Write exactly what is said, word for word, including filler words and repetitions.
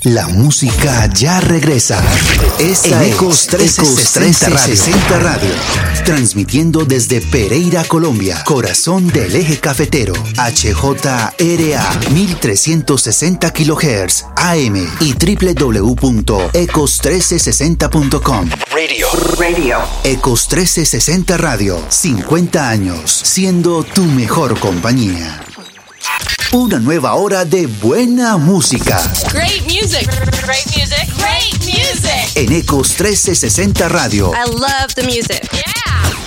La música ya regresa. Esta es Ecos trescientos sesenta Radio. Transmitiendo desde Pereira, Colombia. Corazón del eje cafetero. H J R A mil trescientos sesenta kilohertz A M y doble u doble u doble u punto ecos mil trescientos sesenta punto com. Radio. Radio. Ecos trescientos sesenta Radio. cincuenta años siendo tu mejor compañía. Una nueva hora de buena música. Great music. Great music. Great music. En Ecos trescientos sesenta Radio. I love the music. Yeah.